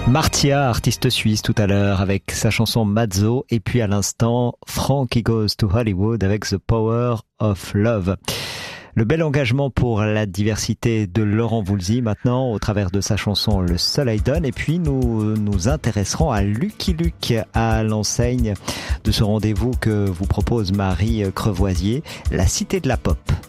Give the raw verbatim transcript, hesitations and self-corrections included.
Martia, artiste suisse tout à l'heure avec sa chanson Mazzo, et puis à l'instant Frankie Goes to Hollywood avec The Power of Love. Le bel engagement pour la diversité de Laurent Voulzy maintenant au travers de sa chanson Le Soleil donne, et puis nous nous intéresserons à Lucky Luke à l'enseigne de ce rendez-vous que vous propose Marie Crevoisier, la Cité de la Pop.